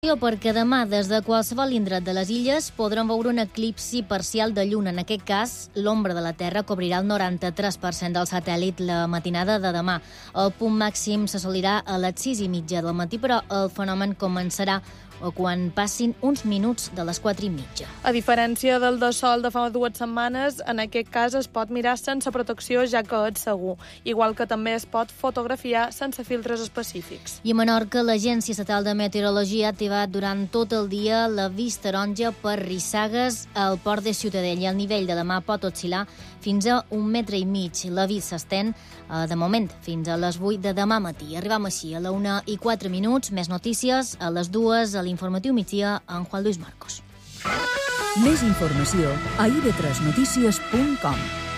Perquè demà, des de qualsevol indret de les illes, podran veure un eclipsi parcial de lluna. En aquest cas, l'ombra de la Terra cobrirà el 93% del satèl·lit la matinada de demà. El punt màxim s'assolirà a les 6:30 del matí, però el fenomen començarà quan passin uns minuts de les 4:30. A diferència del de sol de fa 2 setmanes, en aquest cas es pot mirar sense protecció, ja que és segur, igual que també es pot fotografiar sense filtres específics. I a Menorca, l'Agència Estatal de Meteorologia ha activat durant tot el dia l'avís taronja per rissagues al port de Ciutadella. El nivell de demà pot oscil·lar fins a 1,5 metres. L'avís s'estén, de moment, fins a les 8 de demà matí. Arribam així a la 1:04. Més notícies a les 2 a l'informatiu migdia amb Juan Luis Marcos. Més informació a ib3notícies.com.